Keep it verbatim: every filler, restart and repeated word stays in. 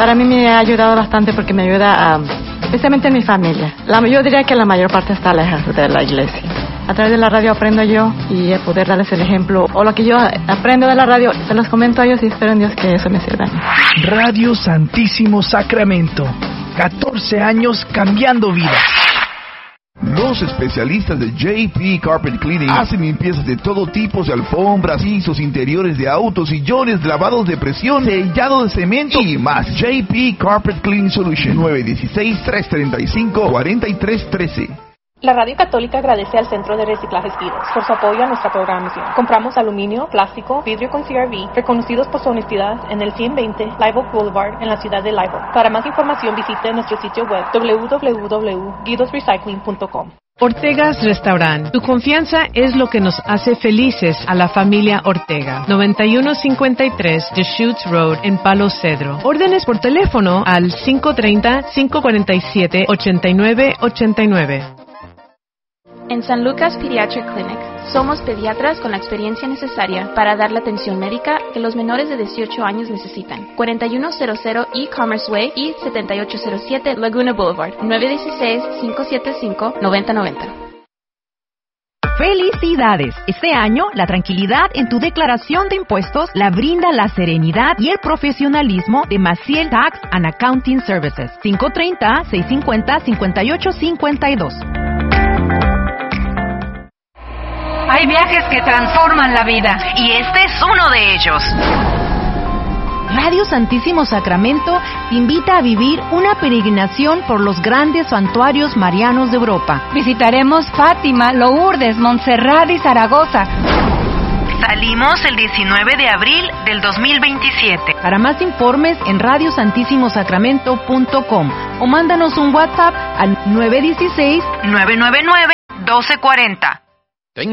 para mí me ha ayudado bastante porque me ayuda a, especialmente en mi familia. La, yo diría que la mayor parte está lejos de la iglesia. A través de la radio aprendo yo y a poder darles el ejemplo. O lo que yo aprendo de la radio, se los comento a ellos y espero en Dios que eso me sirva. Radio Santísimo Sacramento. catorce años cambiando vidas. Los especialistas de J P Carpet Cleaning hacen limpiezas de todo tipo de alfombras, pisos, interiores de autos, sillones, lavados de presión, sellado de cemento y más. J P Carpet Cleaning Solution, nueve uno seis, tres tres cinco, cuatro tres uno tres. La Radio Católica agradece al Centro de Reciclajes Vidas por su apoyo a nuestra programación. Compramos aluminio, plástico, vidrio con C R V, reconocidos por su honestidad en el ciento veinte Live Oak Boulevard en la ciudad de Live Oak. Para más información visite nuestro sitio web doble u doble u doble u punto guidos recycling punto com. Ortega's Restaurant. Tu confianza es lo que nos hace felices a la familia Ortega. noventa y uno cincuenta y tres Deschutes Road en Palo Cedro. Órdenes por teléfono al cinco tres cero, cinco cuatro siete, ocho nueve ocho nueve. En San Lucas Pediatric Clinic, somos pediatras con la experiencia necesaria para dar la atención médica que los menores de dieciocho años necesitan. cuarenta y uno cero cero E-Commerce Way y setenta y ocho cero siete Laguna Boulevard, nueve uno seis, cinco siete cinco, nueve cero nueve cero. ¡Felicidades! Este año, la tranquilidad en tu declaración de impuestos la brinda la serenidad y el profesionalismo de Maciel Tax and Accounting Services. cinco tres cero, seis cinco cero, cinco ocho cinco dos. Hay viajes que transforman la vida y este es uno de ellos. Radio Santísimo Sacramento te invita a vivir una peregrinación por los grandes santuarios marianos de Europa. Visitaremos Fátima, Lourdes, Montserrat y Zaragoza. Salimos el diecinueve de abril del dos mil veintisiete. Para más informes en radio santísimo sacramento punto com o mándanos un WhatsApp al nueve uno seis, nueve nueve nueve, uno dos cuatro cero.